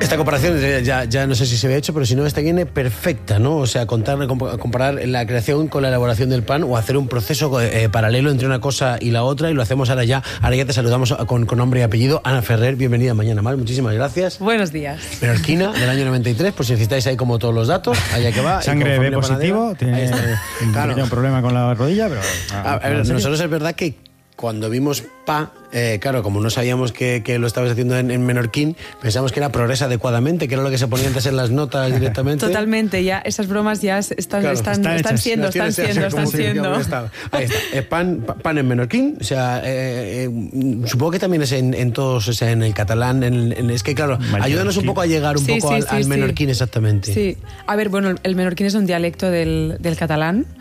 Esta comparación ya no sé si se había hecho, pero si no, esta viene perfecta, ¿no? O sea, comparar la creación con la elaboración del pan o hacer un proceso paralelo entre una cosa y la otra, y lo hacemos ahora ya. Ahora ya te saludamos con nombre y apellido. Ana Ferrer, bienvenida Mañana Mal, muchísimas gracias. Buenos días. Menorquina, del año 93, por si necesitáis ahí como todos los datos, allá que va. Sangre B positivo, tiene un problema con la rodilla, pero... A ver, nosotros es verdad que cuando vimos Pa, claro, como no sabíamos que lo estabas haciendo en menorquín, pensamos que era Progresa adecuadamente, que era lo que se ponía antes en las notas directamente. Totalmente, ya esas bromas ya están siendo. Ahí está, pan en menorquín, o sea, supongo que también es en todos, o sea, en el catalán, es que claro, ayúdanos un poco a llegar un poco al menorquín exactamente. Sí, a ver, bueno, el menorquín es un dialecto del catalán.